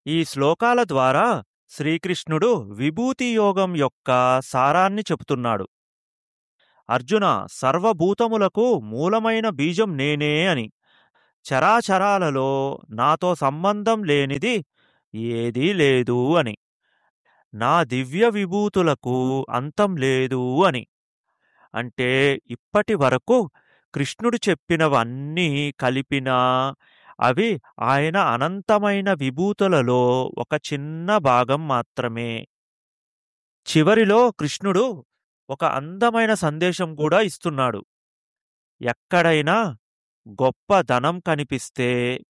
ఈ శ్లోకాల ద్వారా శ్రీకృష్ణుడు విభూతి యోగం యొక్క సారాన్ని చెబుతున్నాడు. అర్జున, సర్వభూతములకు మూలమైన బీజం నేనే అని. చరాచరాలలో నాతో సంబంధం లేనిది ఏదీ లేదు అని. నా దివ్య విభూతులకు అంతం లేదు అని. అంటే ఇప్పటి వరకు కృష్ణుడు చెప్పినవన్నీ కలిపినా అవి ఆయన అనంతమైన విభూతులలో ఒక చిన్న భాగం మాత్రమే. చివరిలో కృష్ణుడు ఒక అందమైన సందేశం కూడా ఇస్తున్నాడు. ఎక్కడైనా గొప్ప ధనం కనిపిస్తే,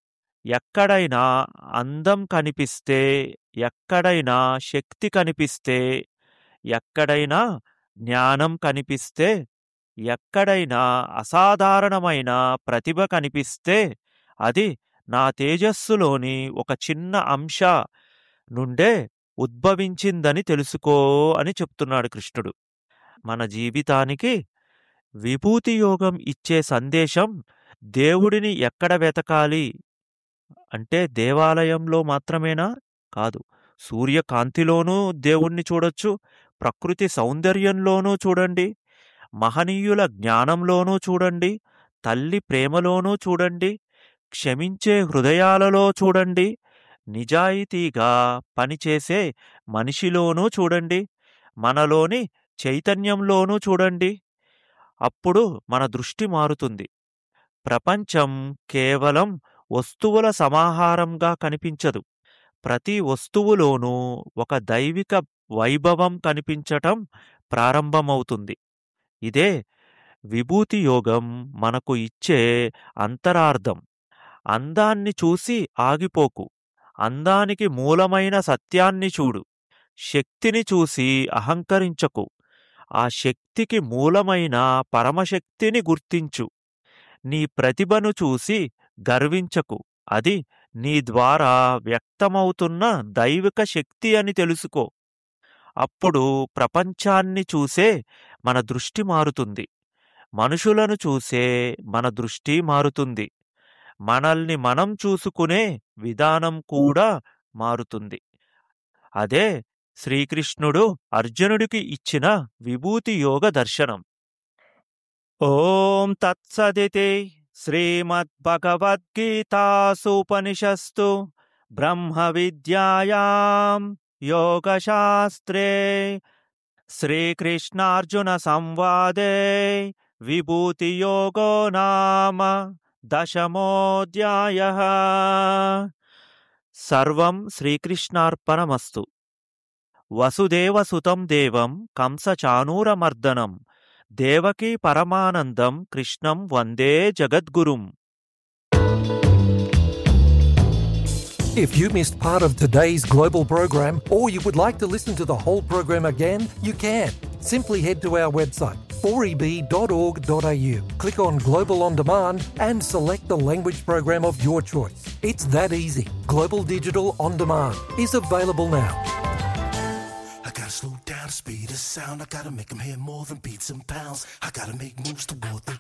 ఎక్కడైనా అందం కనిపిస్తే, ఎక్కడైనా శక్తి కనిపిస్తే, ఎక్కడైనా జ్ఞానం కనిపిస్తే, ఎక్కడైనా అసాధారణమైన ప్రతిభ కనిపిస్తే అది నా తేజస్సులోని ఒక చిన్న అంశ నుండే ఉద్భవించిందని తెలుసుకో అని చెప్తున్నాడు కృష్ణుడు. మన జీవితానికి విభూతి యోగం ఇచ్చే సందేశం దేవుడిని ఎక్కడ వెతకాలి అంటే దేవాలయంలో మాత్రమేనా? కాదు. సూర్యకాంతిలోనూ దేవుణ్ణి చూడొచ్చు, ప్రకృతి సౌందర్యంలోనూ చూడండి, మహనీయుల జ్ఞానంలోనూ చూడండి, తల్లి ప్రేమలోనూ చూడండి, క్షమించే హృదయాలలో చూడండి, నిజాయితీగా పనిచేసే మనిషిలోనూ చూడండి, మనలోని చైతన్యంలోనూ చూడండి. అప్పుడు మన దృష్టి మారుతుంది. ప్రపంచం కేవలం వస్తువుల సమాహారంగా కనిపించదు. ప్రతి వస్తువులోనూ ఒక దైవిక వైభవం కనిపించటం ప్రారంభమవుతుంది. ఇదే విభూతి యోగం మనకు ఇచ్చే అంతరార్థం. అందాన్ని చూసి ఆగిపోకు, అందానికి మూలమైన సత్యాన్ని చూడు. శక్తిని చూసి అహంకరించకు, ఆ శక్తికి మూలమైన పరమశక్తిని గుర్తించు. నీ ప్రతిభను చూసి గర్వించకు, అది నీ ద్వారా వ్యక్తమవుతున్న దైవిక శక్తి అని తెలుసుకో. అప్పుడు ప్రపంచాన్ని చూసే మన దృష్టి మారుతుంది, మనుషులను చూసే మన దృష్టి మారుతుంది, మనల్ని మనం చూసుకునే విధానం కూడా మారుతుంది. అదే శ్రీకృష్ణుడు అర్జునుడికి ఇచ్చిన విభూతి యోగ దర్శనం. ఓం తత్సదితి శ్రీమద్భగవద్గీతాసూపనిషత్తు బ్రహ్మ విద్యాయాం యోగశాస్త్రే శ్రీకృష్ణార్జున సంవాదే విభూతి యోగో నామ దశమోऽధ్యాయః. సర్వం శ్రీకృష్ణార్పణమస్తు. వసుదేవసుతం దేవం కంసచానూరమర్దనం దేవకీ పరమానందం కృష్ణం వందే జగద్గురుం. If you missed part of today's global program or you would like to listen to the whole program again, you can. Simply head to our website 4eb.org.au, click on Global On Demand and select the language program of your choice. It's that easy. Global Digital On Demand is available now. I gotta slow down the speed of sound. I gotta make them hear more than beats and pounds. I gotta make moves toward the